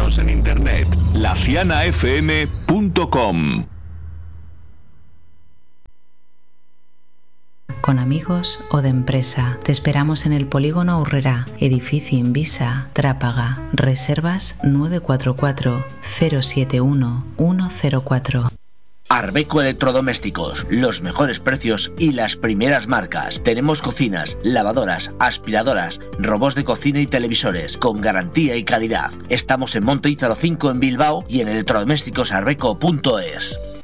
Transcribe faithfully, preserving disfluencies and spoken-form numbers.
Síguenos en internet, la ciana f m punto com. Con amigos o de empresa. Te esperamos en el Polígono Aurrera, edificio Invisa, Trápaga. Reservas nueve cuatro cuatro, cero siete uno, uno cero cuatro. Arbeco Electrodomésticos, los mejores precios y las primeras marcas. Tenemos cocinas, lavadoras, aspiradoras, robots de cocina y televisores con garantía y calidad. Estamos en Monte Ízaro cinco en Bilbao y en electrodomésticos arbeco punto es.